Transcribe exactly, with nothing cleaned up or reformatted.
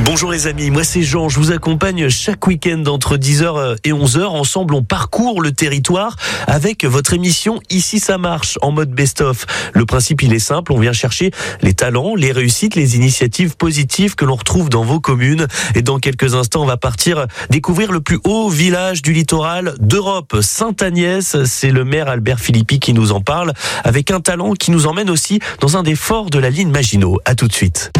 Bonjour les amis, moi c'est Jean, je vous accompagne chaque week-end entre dix heures et onze heures. Ensemble, on parcourt le territoire avec votre émission Ici ça marche en mode best-of. Le principe, il est simple, on vient chercher les talents, les réussites, les initiatives positives que l'on retrouve dans vos communes. Et dans quelques instants, on va partir découvrir le plus haut village du littoral d'Europe, Sainte-Agnès. C'est le maire Albert Philippi qui nous en parle, avec un talent qui nous emmène aussi dans un des forts de la ligne Maginot. À tout de suite.